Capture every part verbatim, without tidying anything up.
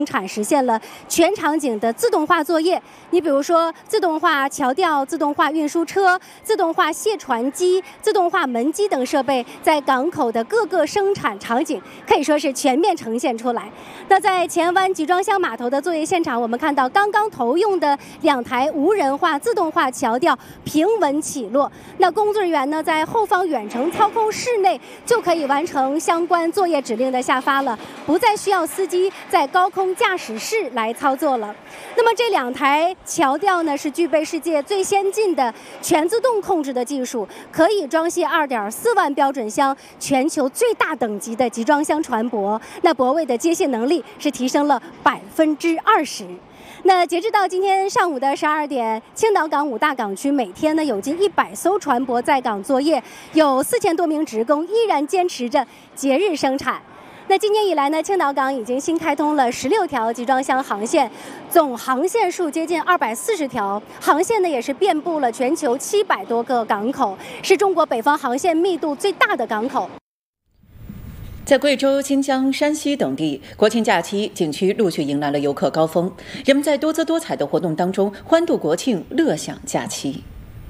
产实现了全场景的自动化作业。你比如说，自动化桥吊、自动化运输车、自动化卸船机、自动化门机等设备，在港口的各个生产场景可以说是全面呈现出来。那在前湾集装箱码头的作业现场，我们看到刚刚投用的两台无人化自动化桥吊平稳起落。那工作人员呢，在后方远程操控室内就可以完成相关作业指令的下发了，不再需要司机在高空驾驶室来操作了。那么这两台桥吊呢，是具备世界最先进的全自动控制的技术，可以装卸 二点四万标准箱，全球最大等级的集装箱船舶。那泊位的接卸能力是提升了百分之二十。那截止到今天上午的十二点，青岛港五大港区每天呢有近一百艘船舶在港作业，有四千多名职工依然坚持着节日生产。那今年以来呢，青岛港已经新开通了十六条集装箱航线，总航线数接近二百四十条，航线呢也是遍布了全球七百多个港口，是中国北方航线密度最大的港口。 在贵州、新疆、山西等地，国庆假期景区陆续迎来了游客高峰，人们在多姿多彩的活动当中欢度国庆，乐享假期。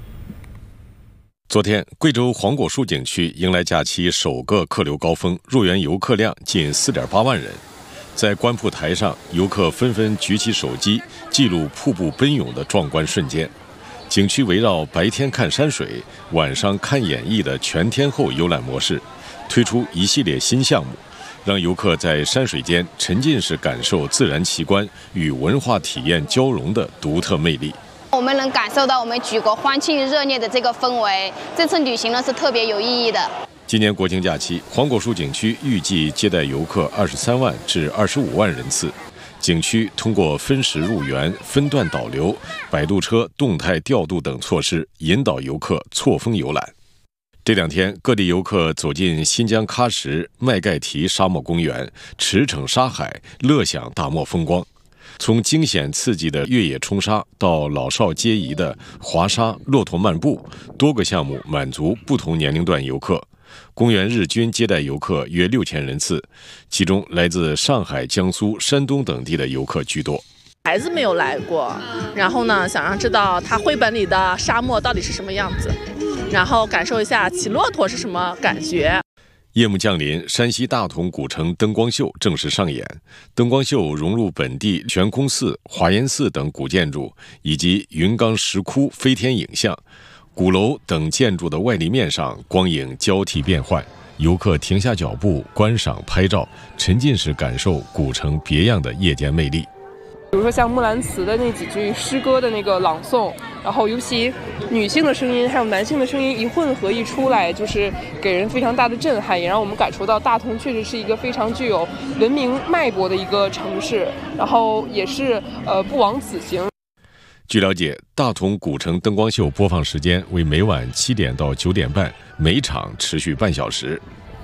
昨天，贵州黄果树景区迎来假期首个客流高峰，入园游客量近 四点八万人。在观瀑台上，游客纷纷举起手机，记录瀑布奔涌的壮观瞬间。景区围绕白天看山水，晚上看演艺的全天候游览模式，推出一系列新项目，让游客在山水间沉浸式感受自然奇观与文化体验交融的独特魅力。 我们能感受到我们举国欢庆热烈的这个氛围，这次旅行呢是特别有意义的。 今年国庆假期，黄果树景区预计接待游客二十三万至二十五万人次。景区通过分时入园、分段导流、摆渡车动态调度等措施，引导游客错峰游览。这两天，各地游客走进新疆喀什麦盖提沙漠公园，驰骋沙海，乐享大漠风光。从惊险刺激的越野冲沙到老少皆宜的滑沙、骆驼漫步，多个项目满足不同年龄段游客。公园日均接待游客约六千人次，其中来自上海、江苏、山东等地的游客居多。 孩子没有来过，然后呢，想让知道他绘本里的沙漠到底是什么样子，然后感受一下骑骆驼是什么感觉。 夜幕降临，山西大同古城灯光秀正式上演。灯光秀融入本地悬空寺、华严寺等古建筑，以及云冈石窟飞天影像。鼓楼等建筑的外立面上光影交替变换，游客停下脚步观赏拍照，沉浸式感受古城别样的夜间魅力。 比如说像木兰辞的那几句诗歌的那个朗诵，然后尤其女性的声音还有男性的声音一混合一出来，就是给人非常大的震撼，也让我们感受到大同确实是一个非常具有文明脉搏的一个城市，然后也是呃不枉此行。 据了解，大同古城灯光秀播放时间为每晚七点到九点半，每场持续半小时。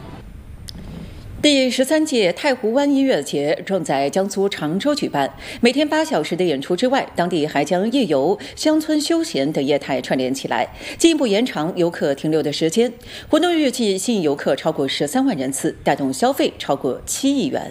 第十三届太湖湾音乐节正在江苏常州举办，每天八小时的演出之外，当地还将夜游、乡村休闲等业态串联起来，进一步延长游客停留的时间。活动预计吸引游客超过十三万人次，带动消费超过七亿元。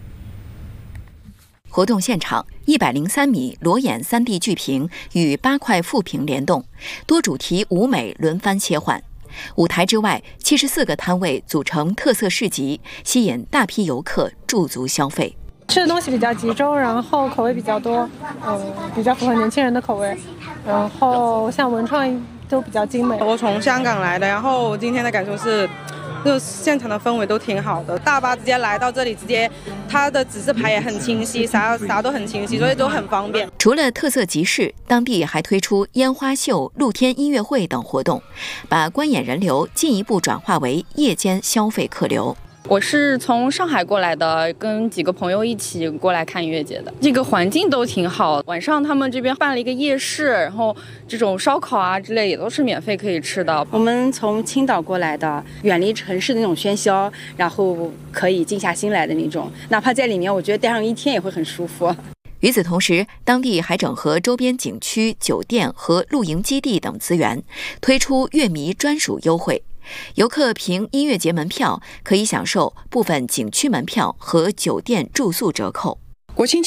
活动现场，一百零三米裸眼 三 D 巨屏与八块副屏联动，多主题舞美轮番切换。舞台之外，七十四个摊位组成特色市集，吸引大批游客驻足消费。 吃的东西比较集中，然后口味比较多，嗯，比较符合年轻人的口味。然后像文创都比较精美。 我从香港来的，然后今天的感受是，就现场的氛围都挺好的。大巴直接来到这里，直接它的指示牌也很清晰，啥啥都很清晰，所以都很方便。 除了特色集市，当地还推出烟花秀、露天音乐会等活动，把观演人流进一步转化为夜间消费客流。 我是从上海过来的，跟几个朋友一起过来看音乐节的。这个环境都挺好，晚上他们这边办了一个夜市，然后这种烧烤啊之类也都是免费可以吃的。 我们从青岛过来的，远离城市的那种喧嚣，然后可以静下心来的那种，哪怕在里面我觉得待上一天也会很舒服。 与此同时，当地还整合周边景区、酒店和露营基地等资源，推出乐迷专属优惠。游客凭音乐节门票可以享受部分景区门票和酒店住宿折扣。 国庆